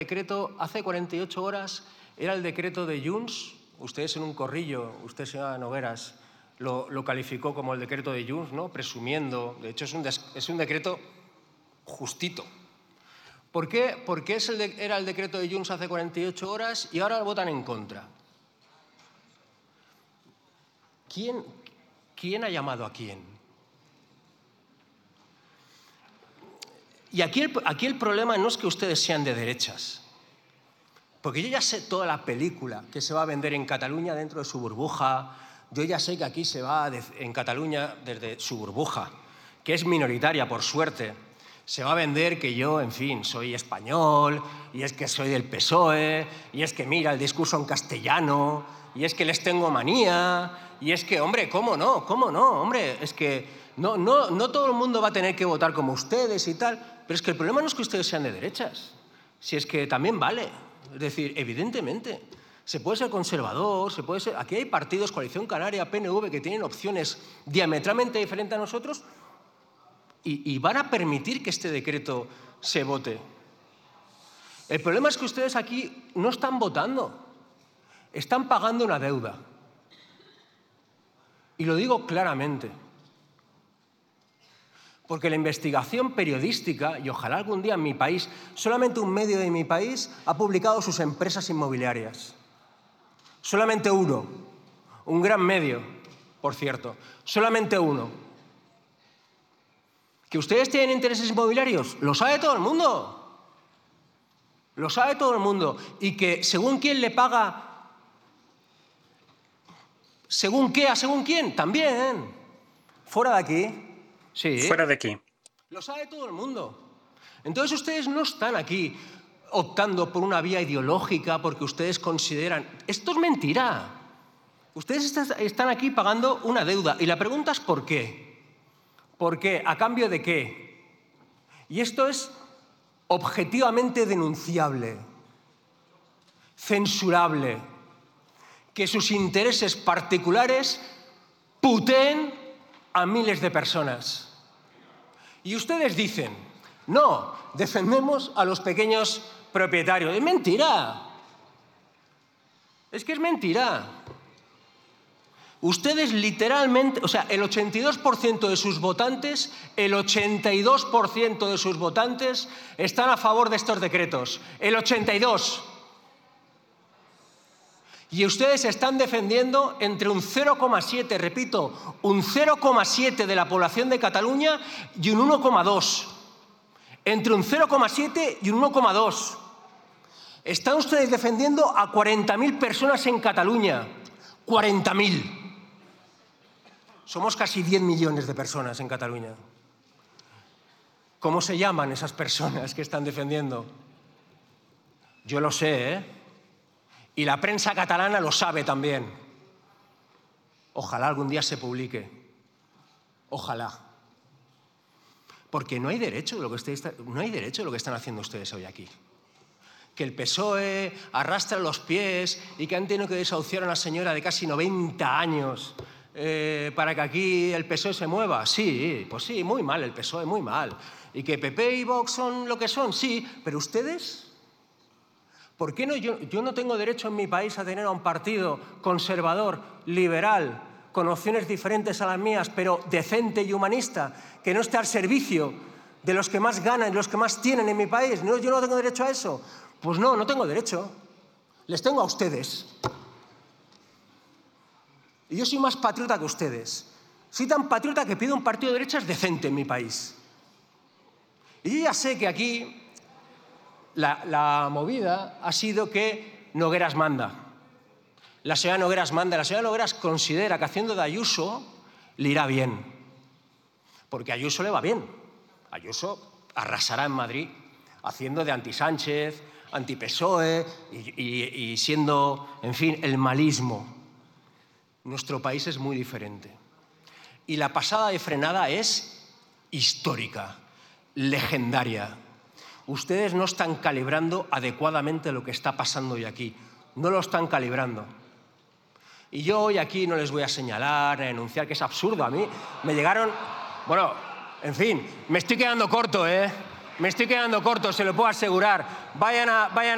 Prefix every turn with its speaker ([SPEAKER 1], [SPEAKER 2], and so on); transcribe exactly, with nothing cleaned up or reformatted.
[SPEAKER 1] decreto hace cuarenta y ocho horas era el decreto de Junts. Ustedes en un corrillo, usted, señora Nogueras, lo, lo calificó como el decreto de Junts, ¿no? Presumiendo. De hecho, es un, des, es un decreto justito. ¿Por qué? Porque es el de, era el decreto de Junts hace cuarenta y ocho horas y ahora lo votan en contra. ¿Quién, quién ha llamado a quién? Y aquí el, aquí el problema no es que ustedes sean de derechas, porque yo ya sé toda la película que se va a vender en Cataluña dentro de su burbuja. Yo ya sé que aquí se va de, en Cataluña desde su burbuja, que es minoritaria, por suerte. Se va a vender que yo, en fin, soy español, y es que soy del P S O E, y es que mira el discurso en castellano, y es que les tengo manía, y es que, hombre, ¿cómo no? ¿Cómo no? Hombre, es que no, no, no todo el mundo va a tener que votar como ustedes y tal, pero es que el problema no es que ustedes sean de derechas, si es que también vale. Es decir, evidentemente, se puede ser conservador, se puede ser... Aquí hay partidos, Coalición Canaria, P N V, que tienen opciones diametralmente diferentes a nosotros y, y van a permitir que este decreto se vote. El problema es que ustedes aquí no están votando, están pagando una deuda. Y lo digo claramente. Porque la investigación periodística, y ojalá algún día en mi país, solamente un medio de mi país ha publicado sus empresas inmobiliarias. Solamente uno. Un gran medio, por cierto. Solamente uno. ¿Que ustedes tienen intereses inmobiliarios? Lo sabe todo el mundo. Lo sabe todo el mundo. Y que según quién le paga, según qué, a según quién, también. Fuera de aquí. Sí.
[SPEAKER 2] Fuera de aquí.
[SPEAKER 1] Lo sabe todo el mundo. Entonces ustedes no están aquí optando por una vía ideológica porque ustedes consideran... Esto es mentira. Ustedes están aquí pagando una deuda y la pregunta es ¿por qué? ¿Por qué? ¿A cambio de qué? Y esto es objetivamente denunciable, censurable, que sus intereses particulares puteen a miles de personas. Y ustedes dicen, no, defendemos a los pequeños propietarios. ¡Es mentira! Es que es mentira. Ustedes literalmente, o sea, el ochenta y dos por ciento de sus votantes, el ochenta y dos por ciento de sus votantes están a favor de estos decretos. El ochenta y dos por ciento. Y ustedes están defendiendo entre un cero coma siete, repito, un cero coma siete de la población de Cataluña y un uno coma dos. Entre un cero coma siete y un uno coma dos. Están ustedes defendiendo a cuarenta mil personas en Cataluña. cuarenta mil. Somos casi diez millones de personas en Cataluña. ¿Cómo se llaman esas personas que están defendiendo? Yo lo sé, ¿eh? Y la prensa catalana lo sabe también. Ojalá algún día se publique. Ojalá. Porque no hay derecho de lo que ustedes, no hay derecho de lo que están haciendo ustedes hoy aquí. Que el P S O E arrastra los pies y que han tenido que desahuciar a una señora de casi noventa años eh, para que aquí el P S O E se mueva. Sí, pues sí, muy mal el P S O E, muy mal. Y que P P y Vox son lo que son, sí, pero ustedes... ¿Por qué no? Yo, yo no tengo derecho en mi país a tener a un partido conservador, liberal, con opciones diferentes a las mías, pero decente y humanista, que no esté al servicio de los que más ganan y los que más tienen en mi país. ¿No? ¿Yo no tengo derecho a eso? Pues no, no tengo derecho. Les tengo a ustedes. Y yo soy más patriota que ustedes. Soy tan patriota que pido un partido de derechas decente en mi país. Y yo ya sé que aquí... La, la movida ha sido que Nogueras manda. La señora Nogueras manda. La señora Nogueras considera que haciendo de Ayuso le irá bien. Porque a Ayuso le va bien. Ayuso arrasará en Madrid haciendo de anti-Sánchez, anti-P S O E y, y, y siendo, en fin, el malismo. Nuestro país es muy diferente. Y la pasada de frenada es histórica, legendaria. Ustedes no están calibrando adecuadamente lo que está pasando hoy aquí. No lo están calibrando. Y yo hoy aquí no les voy a señalar, a denunciar, que es absurdo. A mí me llegaron... Bueno, en fin, me estoy quedando corto, ¿eh? Me estoy quedando corto, se lo puedo asegurar. Vayan a... Vayan a